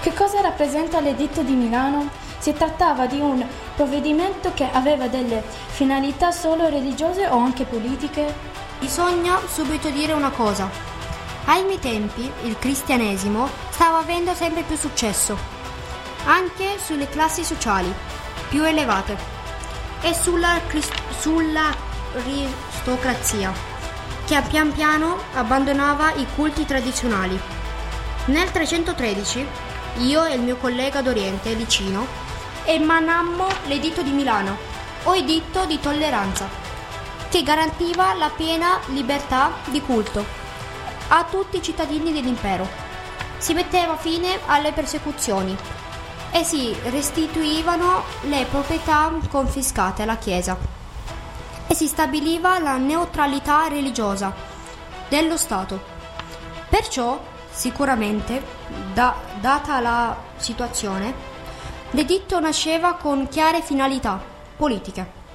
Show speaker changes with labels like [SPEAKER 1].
[SPEAKER 1] Che cosa rappresenta l'Editto di Milano? Si trattava di un provvedimento che aveva delle finalità solo religiose o anche politiche?
[SPEAKER 2] Bisogna subito dire una cosa. Ai miei tempi il cristianesimo stava avendo sempre più successo, anche sulle classi sociali più elevate e sull'aristocrazia, che pian piano abbandonava i culti tradizionali. Nel 313 io e il mio collega d'Oriente, Licino, emanammo l'Editto di Milano, o Editto di Tolleranza, che garantiva la piena libertà di culto a tutti i cittadini dell'impero. Si metteva fine alle persecuzioni e si restituivano le proprietà confiscate alla Chiesa e si stabiliva la neutralità religiosa dello Stato. Perciò, sicuramente, data la situazione, l'editto nasceva con chiare finalità politiche.